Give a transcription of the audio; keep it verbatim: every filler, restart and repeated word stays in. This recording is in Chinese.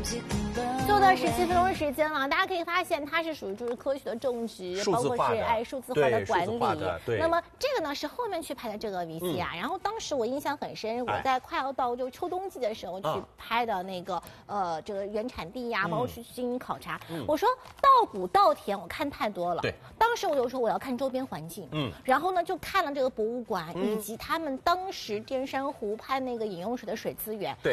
做到十七分钟时间了，大家可以发现它是属于就是科学的种植，包括是哎数字化的管理。那么这个呢是后面去拍的这个 V C R，、嗯、然后当时我印象很深，我在快要到就秋冬季的时候去拍的那个、嗯、呃这个原产地呀、啊，包括去进行考察。嗯、我说稻谷稻田我看太多了，对，当时我就说我要看周边环境，嗯，然后呢就看了这个博物馆、嗯、以及他们当时滇珊湖畔那个饮用水的水资源，对。